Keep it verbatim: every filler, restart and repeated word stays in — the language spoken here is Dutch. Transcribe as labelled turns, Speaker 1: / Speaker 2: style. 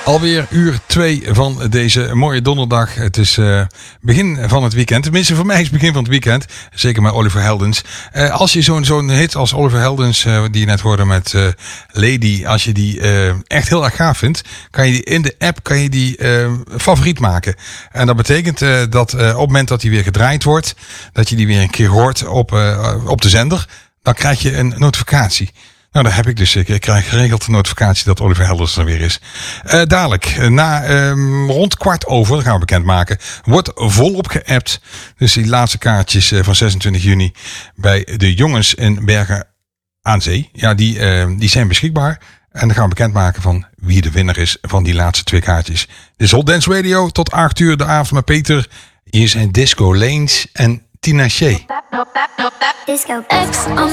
Speaker 1: Alweer uur twee van deze mooie donderdag. Het is uh, begin van het weekend. Tenminste, voor mij is het begin van het weekend. Zeker met Oliver Heldens. Uh, als je zo'n, zo'n hit als Oliver Heldens, uh, die je net hoorde met uh, Lady, als je die uh, echt heel erg gaaf vindt, kan je die in de app kan je die uh, favoriet maken. En dat betekent uh, dat uh, op het moment dat die weer gedraaid wordt, dat je die weer een keer hoort op, uh, op de zender, dan krijg je een notificatie. Nou, daar heb ik dus. Ik krijg geregeld de notificatie dat Oliver Heldens er weer is. Uh, dadelijk, na um, rond kwart over, dat gaan we bekendmaken, wordt volop geappt. Dus die laatste kaartjes uh, van zesentwintig juni bij de jongens in Bergen aan Zee, ja, die, uh, die zijn beschikbaar. En dan gaan we bekendmaken van wie de winnaar is van die laatste twee kaartjes. Dit is Hot Dance Radio tot acht uur de avond met Peter. Hier zijn Disco Lanes en Tina Shea.
Speaker 2: Disco X